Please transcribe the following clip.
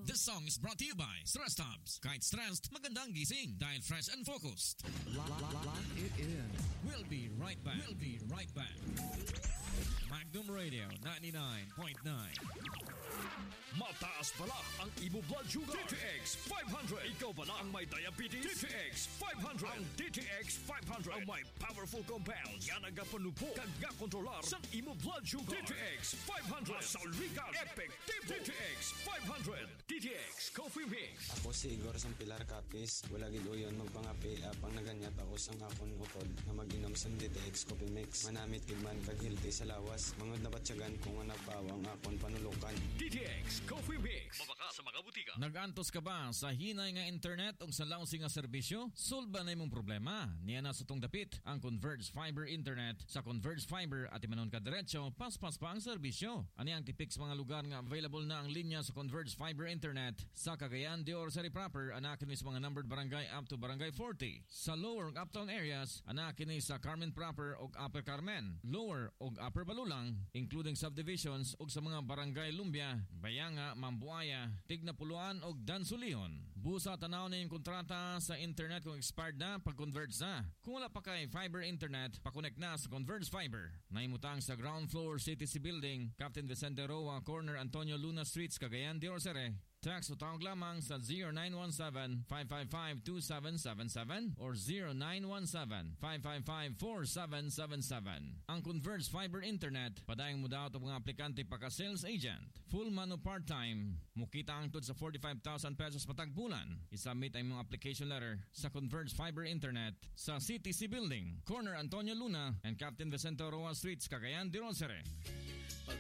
This song is brought to you by Stress Tabs. Kahit stressed, magandang gising dahil fresh and focused. Lock it in. We'll be right back. Magnum Radio 99.9. Mataas pala ang imo blood sugar. DTX 500. Ikaw pala ang may diabetes. DTX 500. Ang DTX 500 ang may powerful compounds. Yan ang kapanupo kag kontrolar sa imo blood sugar. DTX 500. Masalrikan. Effective. DTX 500. DTX Coffee Mix. Ako si Igor sang Pilar Capis. Wala gid uyon magpangapi apang naganyat ako sang akon utod na mag-inom sang DTX Coffee Mix. Manamit gid man kag healthy sa lawas. Mangod na batyagan kung nga nagpawang akon panulukan. DTX Coffee Mix. Mabaka sa mga butika. Nagantos ka ba sa hinay nga internet o sa launsi nga serbisyo? Solba na imong problema. Niya na sa tong dapit ang Converge Fiber Internet. Sa Converge Fiber at imanon ka diretso, paspas pa ang serbisyo. Ani ang tipik sa mga lugar nga available na ang linya sa Converge Fiber Internet. Sa Cagayan de Oro City proper, anakin sa mga numbered barangay up to barangay 40. Sa lower ug uptown areas, anakin sa Carmen proper ug Upper Carmen, lower ug Upper Balulang, including subdivisions ug sa mga barangay Lumbia, Bayanga, Mambuaya, Tignapuluan ug Dansulion. Busa tanaw na yung kontrata sa internet kung expired na pag-converge na. Kung wala pa kay fiber internet, pakonect na sa Converge Fiber. Naimutang sa ground floor CTC Building, Captain Vicente Roa, corner Antonio Luna Streets, Cagayan de Oro City. Text o tawag lamang sa 0917-555-2777 or 0917-555-4777. Ang Converge Fiber Internet, padayang mo daw ito mga aplikante paka-sales agent. Full man o part-time, mukita ang tod sa 45,000 pesos patagbulan. Isubmit ang mga application letter sa Converge Fiber Internet sa CTC Building, corner Antonio Luna and Captain Vicente Roa Streets, Cagayan de Oro City.